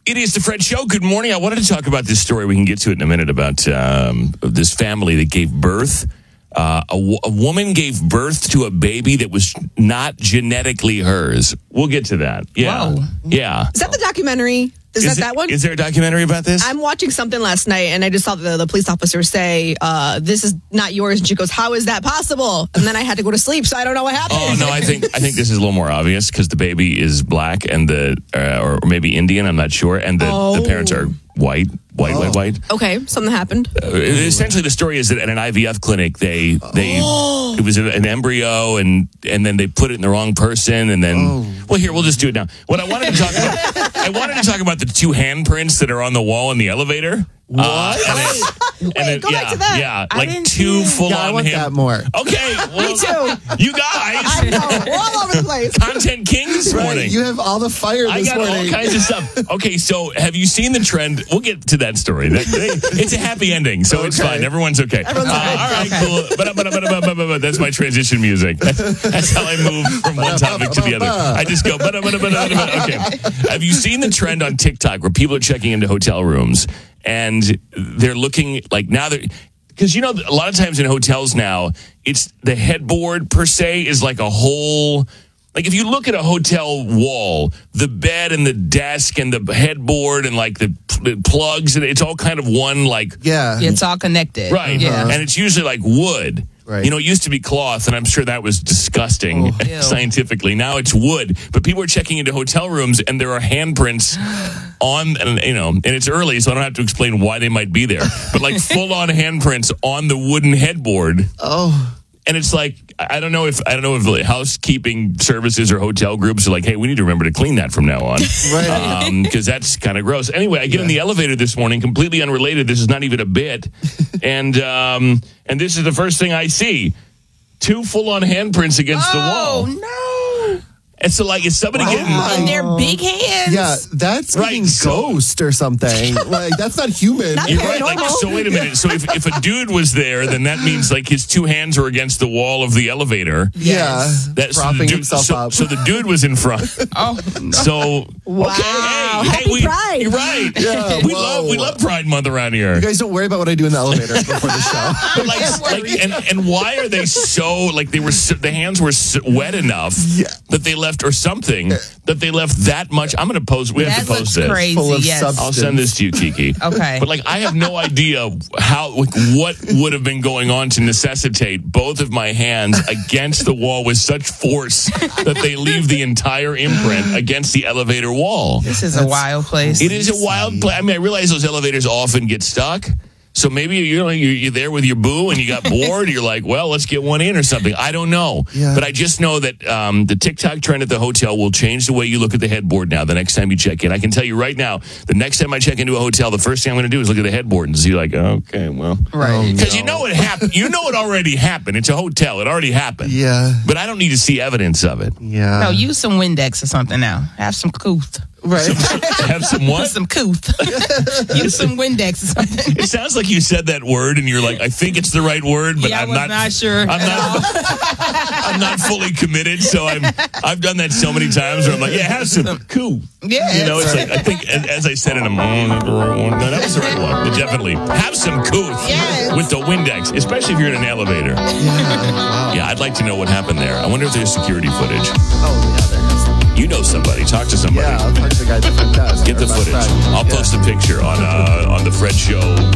It is the Fred Show. Good morning. I wanted to talk about this story. We can get to it in a minute about this family that gave birth. A woman gave birth to a baby that was not genetically hers. We'll get to that. Yeah. Whoa. Yeah. Is that the documentary? Is that one? Is there a documentary about this? I'm watching something last night, and I just saw the police officer say, this is not yours. And she goes, how is that possible? And then I had to go to sleep, so I don't know what happened. Oh, no, I think this is a little more obvious because the baby is black and or maybe Indian, I'm not sure, and the parents are white. Okay, something happened. Essentially, the story is that at an IVF clinic, it was an embryo, and then they put it in the wrong person, and then well, here we'll just do it now. What I wanted to talk about, the two handprints that are on the wall in the elevator. What? Go back to that. Yeah, like two full-on. I want that more. Okay, well, Me too. You guys, I know, we're all over the place. Content king this morning. You have all the fire this I got morning. all kinds of stuff. Okay, so have you seen the trend? We'll get to that story. It's a happy ending, so it's fine. Everyone's okay. All right, cool. But that's my transition music. That's how I move from one topic to the other. I just go. Okay. Have you seen the trend on TikTok where people are checking into hotel rooms and they're looking like now they're. Because, a lot of times in hotels now, it's the headboard per se is like a whole. Like if you look at a hotel wall, the bed and the desk and the headboard and like the plugs, and it's all kind of one like. Yeah. It's all connected. Right. Yeah. And it's usually like wood. Right. It used to be cloth, and I'm sure that was disgusting scientifically. Now it's wood. But people are checking into hotel rooms, and there are handprints on, and it's early, so I don't have to explain why they might be there. But like full-on handprints on the wooden headboard. Oh. And it's like, I don't know if housekeeping services or hotel groups are like, hey, we need to remember to clean that from now on. Right. Because that's kind of gross. Anyway, I get in the elevator this morning, completely unrelated. This is not even a bit. And this is the first thing I see. Two full-on handprints against the wall. Oh, no. And so, like, is somebody getting... And they're big hands. Yeah, that's getting ghost or something. Like, that's not human. You're right. Like, so wait a minute. So if a dude was there, then that means like his two hands are against the wall of the elevator. Yeah. so Propping himself up. So the dude was in front. Oh, no. So Wow. okay, Happy Pride. You're right. Yeah, we love Pride Month around here. You guys don't worry about what I do in the elevator before the show. But and why are they so like they were the hands were wet enough that they left or something that they left that much? I'm going to post. We have to post this. Crazy. Full of Yes. substance. I'll send this to you, Kiki. Okay. But I have no idea what would have been going on to necessitate both of my hands against the wall with such force that they leave the entire imprint against the elevator wall. This is a wild place. It is a wild place. I mean, I realize those elevators often get stuck. So maybe you're there with your boo and you got bored. You're like, well, let's get one in or something. I don't know. Yeah. But I just know that the TikTok trend at the hotel will change the way you look at the headboard now the next time you check in. I can tell you right now, the next time I check into a hotel, the first thing I'm going to do is look at the headboard and see like, okay, well. Right. Because you know it happened. You know it already happened. It's a hotel. It already happened. Yeah. But I don't need to see evidence of it. Yeah. No, use some Windex or something now. Have some couth. Right. Have some what? Some couth. Use some Windex or something. It sounds like you said that word and you're like, I think it's the right word, but Yeah, I'm not sure. I'm not fully committed, so I've done that so many times where I'm like, yeah, have some cool. Yeah. It's like I think as I said in a moment, no, that was the right one. Definitely have some couth with the Windex, especially if you're in an elevator. Yeah, I'd like to know what happened there. I wonder if there's security footage. Oh, yeah, there is. You know somebody. Talk to somebody. Yeah, I'll talk to the guy at the front desk. Get the footage. I'll post a picture on the Fred Show